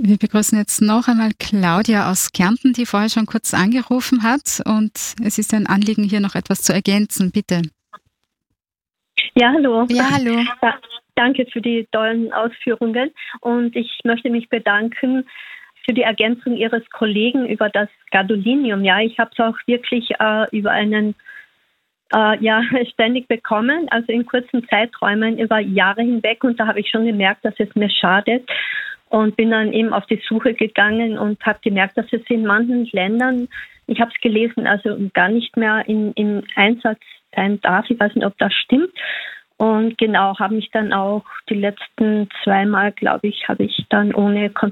Wir begrüßen jetzt noch einmal Claudia aus Kärnten, die vorher schon kurz angerufen hat. Und es ist ein Anliegen, hier noch etwas zu ergänzen. Bitte. Ja, hallo. Ja, hallo. Ja, danke für die tollen Ausführungen. Und ich möchte mich bedanken für die Ergänzung Ihres Kollegen über das Gadolinium. Ja, ich habe es auch wirklich über einen ständig bekommen, also in kurzen Zeiträumen über Jahre hinweg. Und da habe ich schon gemerkt, dass es mir schadet. Und bin dann eben auf die Suche gegangen und habe gemerkt, dass es in manchen Ländern, ich habe es gelesen, also gar nicht mehr in Einsatz sein darf. Ich weiß nicht, ob das stimmt. Und genau, habe mich dann auch die letzten 2 Mal, glaube ich, habe ich dann ohne